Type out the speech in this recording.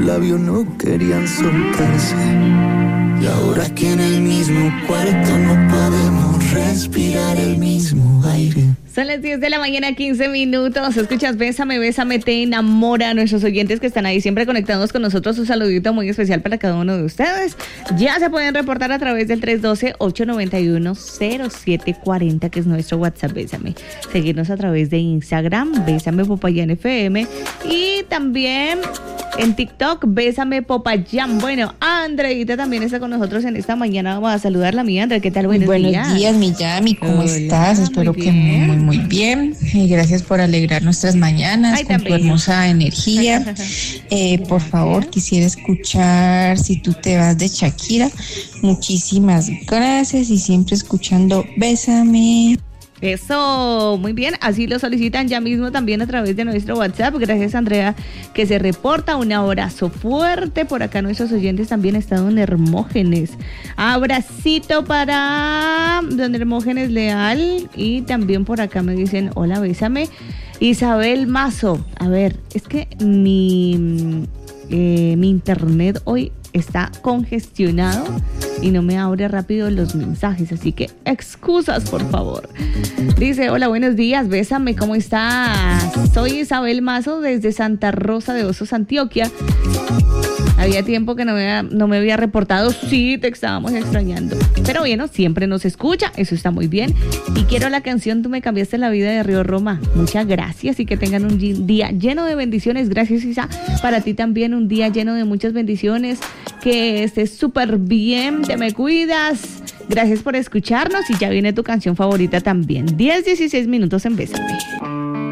labios no querían soltarse. Y ahora que en el mismo cuarto no podemos respirar el mismo aire. Son las 10 de la mañana, 15 minutos. Escuchas Bésame, Bésame, te enamora. Nuestros oyentes que están ahí siempre conectados con nosotros, un saludito muy especial para cada uno de ustedes. Ya se pueden reportar a través del 312-891-0740, que es nuestro WhatsApp Bésame. Seguirnos a través de Instagram, Bésame Popayán FM. Y también en TikTok, Bésame Popayán. Bueno, Andreita también está con nosotros en esta mañana. Vamos a saludarla, mi Andrea. ¿Qué tal? Buenos días, mi Yami. ¿Cómo estás? Espero que muy bien. Gracias por alegrar nuestras mañanas con tu hermosa energía. Por favor, quisiera escuchar Si tú te vas de Shakira. Muchísimas gracias y siempre escuchando Bésame. Eso, muy bien, así lo solicitan ya mismo también a través de nuestro WhatsApp. Gracias, Andrea, que se reporta. Un abrazo fuerte. Por acá nuestros oyentes también están en Hermógenes. Abracito para don Hermógenes Leal. Y también por acá me dicen, hola, bésame. Isabel Mazo. A ver, es que mi internet hoy está congestionado y no me abre rápido los mensajes, así que excusas, por favor. Dice, hola, buenos días, bésame, ¿cómo estás? Soy Isabel Mazo desde Santa Rosa de Osos, Antioquia. Había tiempo que no me había reportado. Sí, te estábamos extrañando. Pero bueno, siempre nos escucha, eso está muy bien. Y quiero la canción Tú me cambiaste la vida de Río Roma. Muchas gracias y que tengan un día lleno de bendiciones. Gracias, Isa. Para ti también un día lleno de muchas bendiciones. Que estés súper bien, te me cuidas. Gracias por escucharnos y ya viene tu canción favorita también. 10-16 minutos en Bésame.